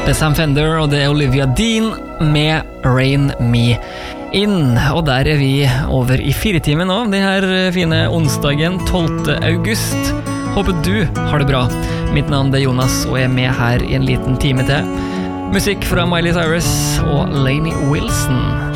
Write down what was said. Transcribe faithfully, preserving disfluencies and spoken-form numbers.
Det er Sam Fender, og det er Olivia Dean med Rain Me In. Og der er vi over i fire timer nå, den her fine onsdagen tolvte august. Håper du har det bra. Mitt navn er Jonas, og jeg er med her i en liten time til. Musikk fra Miley Cyrus og Lainey Wilson.